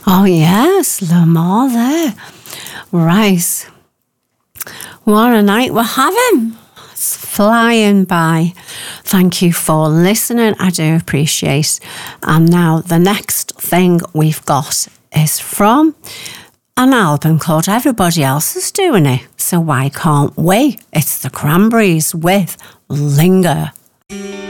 Oh, yes, Lamar there. Right. What a night we're having. It's flying by. Thank you for listening. I do appreciate. And now the next thing we've got is from an album called Everybody Else Is Doing It, so why can't we? It's the Cranberries with Linger.